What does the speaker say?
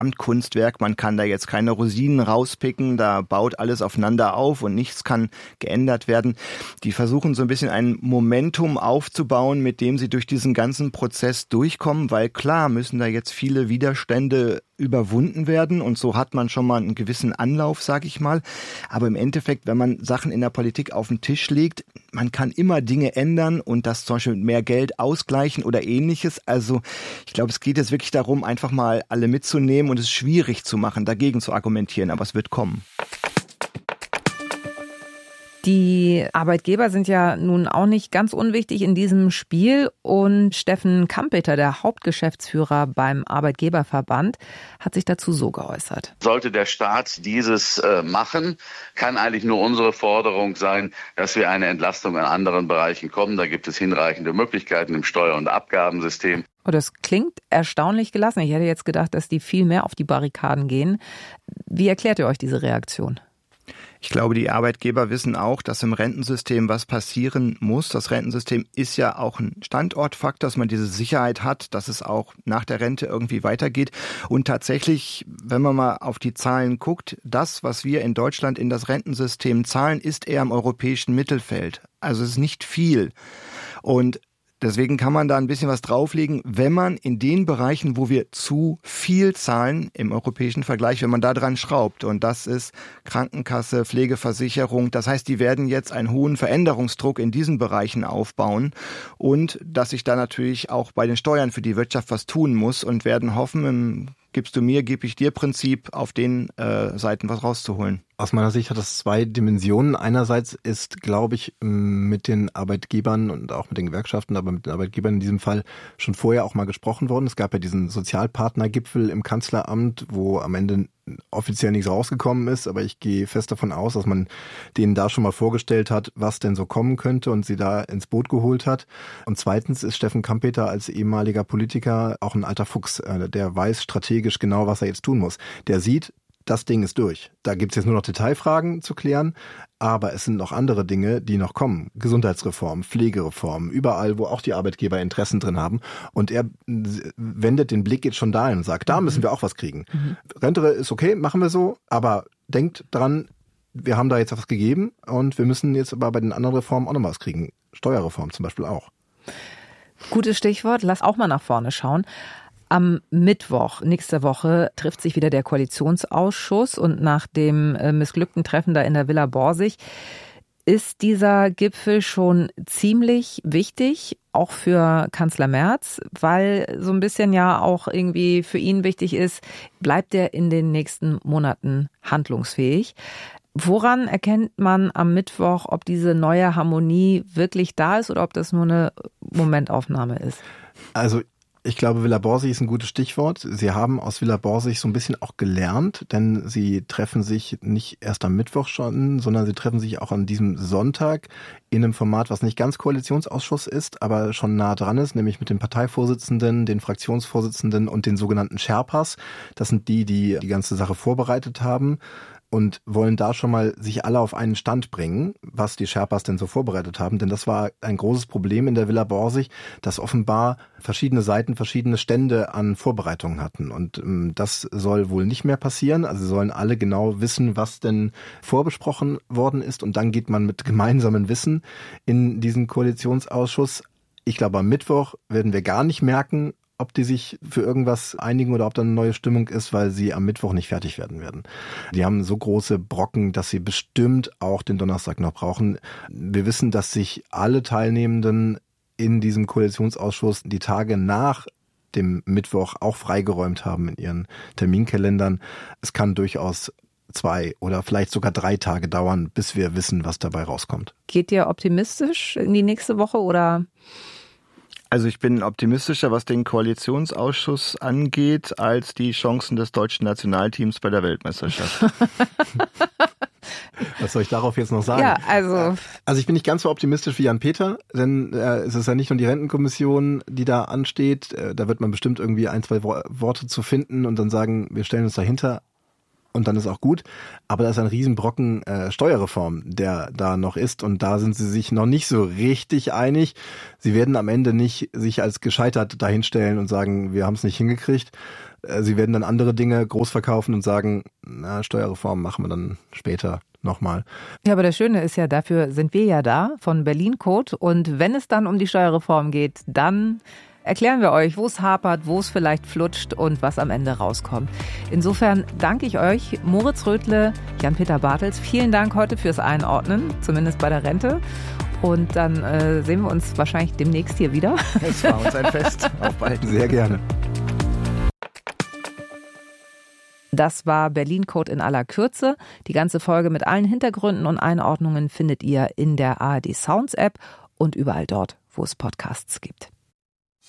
Gesamtkunstwerk. Man kann da jetzt keine Rosinen rauspicken, da baut alles aufeinander auf und nichts kann geändert werden. Die versuchen so ein bisschen ein Momentum aufzubauen, mit dem sie durch diesen ganzen Prozess durchkommen, weil klar müssen da jetzt viele Widerstände überwunden werden und so hat man schon mal einen gewissen Anlauf, sag ich mal. Aber im Endeffekt, wenn man Sachen in der Politik auf den Tisch legt, man kann immer Dinge ändern und das zum Beispiel mit mehr Geld ausgleichen oder ähnliches. Also ich glaube, es geht jetzt wirklich darum, einfach mal alle mitzunehmen und es schwierig zu machen, dagegen zu argumentieren, aber es wird kommen. Die Arbeitgeber sind ja nun auch nicht ganz unwichtig in diesem Spiel und Steffen Kampeter, der Hauptgeschäftsführer beim Arbeitgeberverband, hat sich dazu so geäußert. Sollte der Staat dieses machen, kann eigentlich nur unsere Forderung sein, dass wir eine Entlastung in anderen Bereichen kommen. Da gibt es hinreichende Möglichkeiten im Steuer- und Abgabensystem. Oh, das klingt erstaunlich gelassen. Ich hätte jetzt gedacht, dass die viel mehr auf die Barrikaden gehen. Wie erklärt ihr euch diese Reaktion? Ich glaube, die Arbeitgeber wissen auch, dass im Rentensystem was passieren muss. Das Rentensystem ist ja auch ein Standortfaktor, dass man diese Sicherheit hat, dass es auch nach der Rente irgendwie weitergeht. Und tatsächlich, wenn man mal auf die Zahlen guckt, das, was wir in Deutschland in das Rentensystem zahlen, ist eher im europäischen Mittelfeld. Also es ist nicht viel. Und deswegen kann man da ein bisschen was drauflegen, wenn man in den Bereichen, wo wir zu viel zahlen im europäischen Vergleich, wenn man da dran schraubt. Und das ist Krankenkasse, Pflegeversicherung. Das heißt, die werden jetzt einen hohen Veränderungsdruck in diesen Bereichen aufbauen. Und dass sich da natürlich auch bei den Steuern für die Wirtschaft was tun muss und werden hoffen, im Gibst du mir, gebe ich dir Prinzip auf den Seiten was rauszuholen. Aus meiner Sicht hat das zwei Dimensionen. Einerseits ist, glaube ich, mit den Arbeitgebern und auch mit den Gewerkschaften, aber mit den Arbeitgebern in diesem Fall schon vorher auch mal gesprochen worden. Es gab ja diesen Sozialpartnergipfel im Kanzleramt, wo am Ende offiziell nichts rausgekommen ist, aber ich gehe fest davon aus, dass man denen da schon mal vorgestellt hat, was denn so kommen könnte und sie da ins Boot geholt hat. Und zweitens ist Steffen Kampeter als ehemaliger Politiker auch ein alter Fuchs, der weiß strategisch genau, was er jetzt tun muss. Der sieht, das Ding ist durch. Da gibt es jetzt nur noch Detailfragen zu klären, aber es sind noch andere Dinge, die noch kommen. Gesundheitsreform, Pflegereform, überall, wo auch die Arbeitgeber Interessen drin haben. Und er wendet den Blick jetzt schon dahin und sagt, da müssen wir auch was kriegen. Rente ist okay, machen wir so, aber denkt dran, wir haben da jetzt was gegeben und wir müssen jetzt aber bei den anderen Reformen auch noch was kriegen. Steuerreform zum Beispiel auch. Gutes Stichwort, lass auch mal nach vorne schauen. Am Mittwoch nächste Woche trifft sich wieder der Koalitionsausschuss und nach dem missglückten Treffen da in der Villa Borsig ist dieser Gipfel schon ziemlich wichtig, auch für Kanzler Merz, weil so ein bisschen ja auch irgendwie für ihn wichtig ist, bleibt er in den nächsten Monaten handlungsfähig. Woran erkennt man am Mittwoch, ob diese neue Harmonie wirklich da ist oder ob das nur eine Momentaufnahme ist? Also ich glaube, Villa Borsig ist ein gutes Stichwort. Sie haben aus Villa Borsig so ein bisschen auch gelernt, denn sie treffen sich nicht erst am Mittwoch schon, sondern sie treffen sich auch an diesem Sonntag in einem Format, was nicht ganz Koalitionsausschuss ist, aber schon nah dran ist, nämlich mit den Parteivorsitzenden, den Fraktionsvorsitzenden und den sogenannten Sherpas. Das sind die die ganze Sache vorbereitet haben und wollen da schon mal sich alle auf einen Stand bringen, was die Sherpas denn so vorbereitet haben. Denn das war ein großes Problem in der Villa Borsig, dass offenbar verschiedene Seiten verschiedene Stände an Vorbereitungen hatten. Und das soll wohl nicht mehr passieren. Also sie sollen alle genau wissen, was denn vorbesprochen worden ist. Und dann geht man mit gemeinsamem Wissen in diesen Koalitionsausschuss. Ich glaube, am Mittwoch werden wir gar nicht merken, ob die sich für irgendwas einigen oder ob da eine neue Stimmung ist, weil sie am Mittwoch nicht fertig werden werden. Die haben so große Brocken, dass sie bestimmt auch den Donnerstag noch brauchen. Wir wissen, dass sich alle Teilnehmenden in diesem Koalitionsausschuss die Tage nach dem Mittwoch auch freigeräumt haben in ihren Terminkalendern. Es kann durchaus 2 oder vielleicht sogar 3 Tage dauern, bis wir wissen, was dabei rauskommt. Geht ihr optimistisch in die nächste Woche oder? Also ich bin optimistischer, was den Koalitionsausschuss angeht, als die Chancen des deutschen Nationalteams bei der Weltmeisterschaft. Was soll ich darauf jetzt noch sagen? Ja, also ich bin nicht ganz so optimistisch wie Jan-Peter, denn es ist ja nicht nur die Rentenkommission, die da ansteht. Da wird man bestimmt irgendwie 1, 2 Worte zu finden und dann sagen, wir stellen uns dahinter. und dann ist auch gut. Aber da ist ein Riesenbrocken Steuerreform, der da noch ist und da sind sie sich noch nicht so richtig einig. Sie werden am Ende nicht sich als gescheitert dahinstellen und sagen, wir haben es nicht hingekriegt. Sie werden dann andere Dinge groß verkaufen und sagen, na, Steuerreform machen wir dann später nochmal. Ja, aber das Schöne ist ja, dafür sind wir ja da von Berlin Code und wenn es dann um die Steuerreform geht, dann erklären wir euch, wo es hapert, wo es vielleicht flutscht und was am Ende rauskommt. Insofern danke ich euch, Moritz Rödle, Jan-Peter Bartels. Vielen Dank heute fürs Einordnen, zumindest bei der Rente. Und dann sehen wir uns wahrscheinlich demnächst hier wieder. Es war uns ein Fest. Auf bald. Sehr gerne. Das war Berlin Code in aller Kürze. Die ganze Folge mit allen Hintergründen und Einordnungen findet ihr in der ARD Sounds App und überall dort, wo es Podcasts gibt.